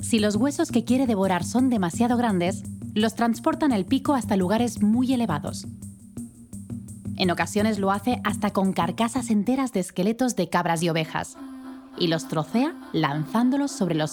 Si los huesos que quiere devorar son demasiado grandes, los transporta en el pico hasta lugares muy elevados. En ocasiones lo hace hasta con carcasas enteras de esqueletos de cabras y ovejas, y los trocea lanzándolos sobre los